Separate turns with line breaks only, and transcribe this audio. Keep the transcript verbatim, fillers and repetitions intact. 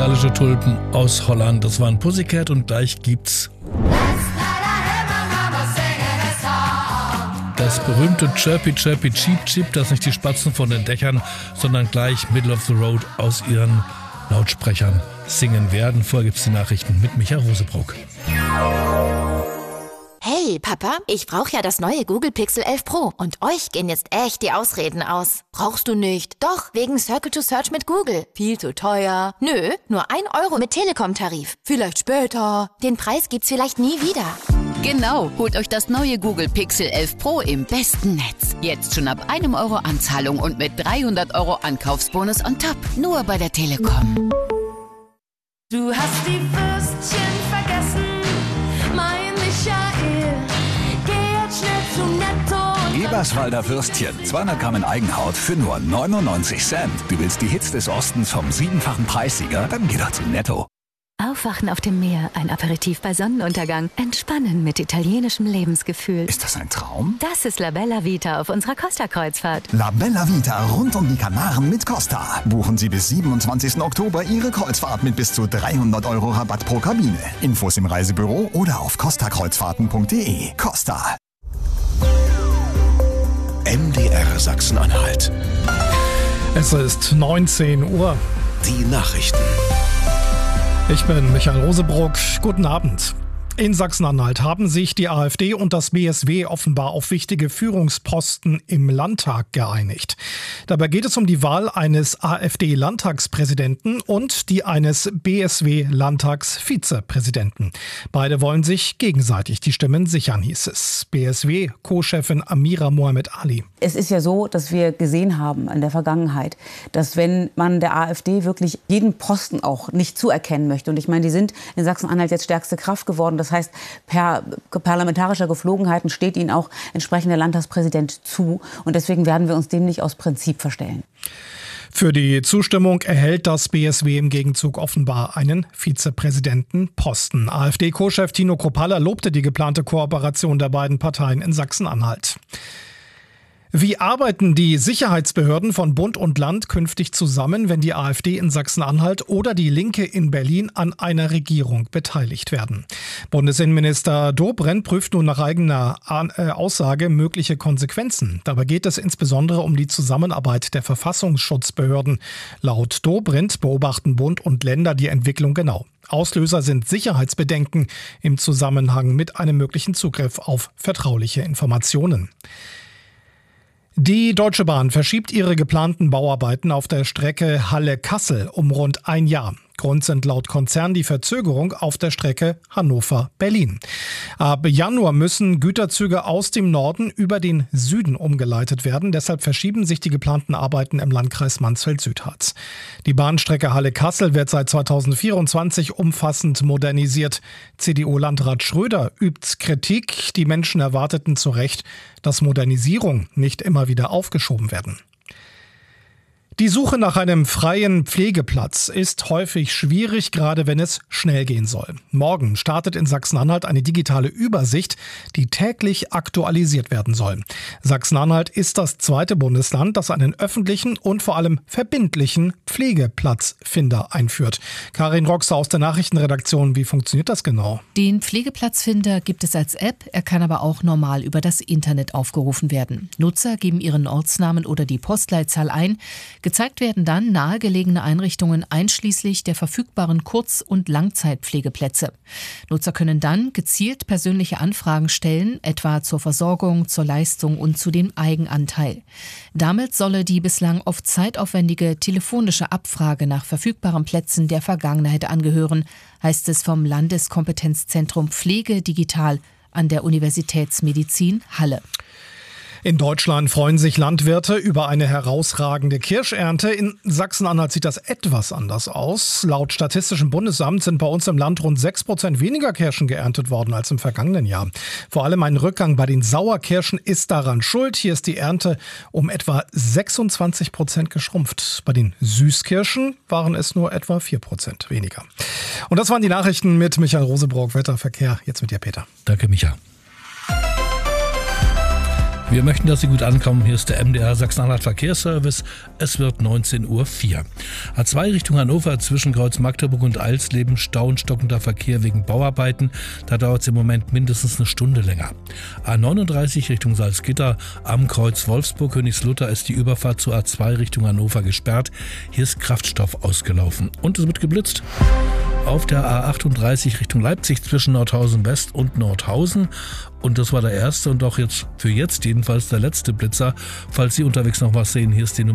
musikalische Tulpen aus Holland. Das waren Pussycat und gleich gibt's das berühmte Chirpy Chirpy Cheep Cheep, das nicht die Spatzen von den Dächern, sondern gleich Middle of the Road aus ihren Lautsprechern singen werden. Vorher gibt's die Nachrichten mit Micha Rosebrock.
Hey Papa, ich brauche ja das neue Google Pixel elf Pro und euch gehen jetzt echt die Ausreden aus. Brauchst du nicht? Doch, wegen Circle to Search mit Google. Viel zu teuer. Nö, nur ein Euro mit Telekom-Tarif. Vielleicht später. Den Preis gibt's vielleicht nie wieder.
Genau, holt euch das neue Google Pixel elf Pro im besten Netz. Jetzt schon ab einem Euro Anzahlung und mit dreihundert Euro Ankaufsbonus on top. Nur bei der Telekom.
Du hast die Würstchen vergessen, mein Michael. Geh jetzt schnell zu Netto.
Eberswalder Würstchen, zweihundert Gramm in Eigenhaut für nur neunundneunzig Cent. Du willst die Hits des Ostens vom siebenfachen Preissieger? Dann geh doch zu Netto.
Aufwachen auf dem Meer, ein Aperitif bei Sonnenuntergang, entspannen mit italienischem Lebensgefühl.
Ist das ein Traum?
Das ist La Bella Vita auf unserer Costa-Kreuzfahrt.
La Bella Vita rund um die Kanaren mit Costa. Buchen Sie bis siebenundzwanzigsten Oktober Ihre Kreuzfahrt mit bis zu dreihundert Euro Rabatt pro Kabine. Infos im Reisebüro oder auf costa kreuzfahrten punkt de. Costa.
M D R Sachsen-Anhalt.
Es ist neunzehn Uhr.
Die Nachrichten.
Ich bin Michael Rosebrock. Guten Abend. In Sachsen-Anhalt haben sich die AfD und das B S W offenbar auf wichtige Führungsposten im Landtag geeinigt. Dabei geht es um die Wahl eines AfD-Landtagspräsidenten und die eines B S W-Landtagsvizepräsidenten. Beide wollen sich gegenseitig die Stimmen sichern, hieß es. B S W-Co-Chefin Amira Mohamed Ali.
Es ist ja so, dass wir gesehen haben in der Vergangenheit, dass wenn man der AfD wirklich jeden Posten auch nicht zuerkennen möchte, und ich meine, die sind in Sachsen-Anhalt jetzt stärkste Kraft geworden, das heißt, per parlamentarischer Geflogenheiten steht ihnen auch entsprechender Landtagspräsident zu. Und deswegen werden wir uns dem nicht aus Prinzip verstellen.
Für die Zustimmung erhält das B S W im Gegenzug offenbar einen Vizepräsidentenposten. AfD-Co-Chef Tino Kruppalla lobte die geplante Kooperation der beiden Parteien in Sachsen-Anhalt. Wie arbeiten die Sicherheitsbehörden von Bund und Land künftig zusammen, wenn die AfD in Sachsen-Anhalt oder die Linke in Berlin an einer Regierung beteiligt werden? Bundesinnenminister Dobrindt prüft nun nach eigener Aussage mögliche Konsequenzen. Dabei geht es insbesondere um die Zusammenarbeit der Verfassungsschutzbehörden. Laut Dobrindt beobachten Bund und Länder die Entwicklung genau. Auslöser sind Sicherheitsbedenken im Zusammenhang mit einem möglichen Zugriff auf vertrauliche Informationen. Die Deutsche Bahn verschiebt ihre geplanten Bauarbeiten auf der Strecke Halle-Kassel um rund ein Jahr. Grund sind laut Konzern die Verzögerung auf der Strecke Hannover-Berlin. Ab Januar müssen Güterzüge aus dem Norden über den Süden umgeleitet werden. Deshalb verschieben sich die geplanten Arbeiten im Landkreis Mansfeld-Südharz. Die Bahnstrecke Halle-Kassel wird seit zweitausendvierundzwanzig umfassend modernisiert. C D U-Landrat Schröder übt Kritik. Die Menschen erwarteten zu Recht, dass Modernisierung nicht immer wieder aufgeschoben werden. Die Suche nach einem freien Pflegeplatz ist häufig schwierig, gerade wenn es schnell gehen soll. Morgen startet in Sachsen-Anhalt eine digitale Übersicht, die täglich aktualisiert werden soll. Sachsen-Anhalt ist das zweite Bundesland, das einen öffentlichen und vor allem verbindlichen Pflegeplatzfinder einführt. Karin Roxer aus der Nachrichtenredaktion, wie funktioniert das genau?
Den Pflegeplatzfinder gibt es als App, er kann aber auch normal über das Internet aufgerufen werden. Nutzer geben ihren Ortsnamen oder die Postleitzahl ein. Gezeigt werden dann nahegelegene Einrichtungen einschließlich der verfügbaren Kurz- und Langzeitpflegeplätze. Nutzer können dann gezielt persönliche Anfragen stellen, etwa zur Versorgung, zur Leistung und zu dem Eigenanteil. Damit solle die bislang oft zeitaufwendige telefonische Abfrage nach verfügbaren Plätzen der Vergangenheit angehören, heißt es vom Landeskompetenzzentrum Pflege Digital an der Universitätsmedizin Halle.
In Deutschland freuen sich Landwirte über eine herausragende Kirschernte. In Sachsen-Anhalt sieht das etwas anders aus. Laut Statistischem Bundesamt sind bei uns im Land rund sechs Prozent weniger Kirschen geerntet worden als im vergangenen Jahr. Vor allem ein Rückgang bei den Sauerkirschen ist daran schuld. Hier ist die Ernte um etwa sechsundzwanzig Prozent geschrumpft. Bei den Süßkirschen waren es nur etwa vier Prozent weniger. Und das waren die Nachrichten mit Michael Rosebrock, Wetterverkehr. Jetzt mit dir, Peter.
Danke, Micha. Wir möchten, dass Sie gut ankommen. Hier ist der M D R Sachsen-Anhalt Verkehrsservice. Es wird neunzehn Uhr vier. A zwei Richtung Hannover zwischen Kreuz Magdeburg und Alsleben Stau und stockender Verkehr wegen Bauarbeiten. Da dauert es im Moment mindestens eine Stunde länger. A neununddreißig Richtung Salzgitter am Kreuz Wolfsburg-Königslutter ist die Überfahrt zur A zwei Richtung Hannover gesperrt. Hier ist Kraftstoff ausgelaufen und es wird geblitzt. Auf der A achtunddreißig Richtung Leipzig zwischen Nordhausen West und Nordhausen. Und das war der erste und auch jetzt für jetzt jedenfalls der letzte Blitzer. Falls Sie unterwegs noch was sehen, hier ist die Nummer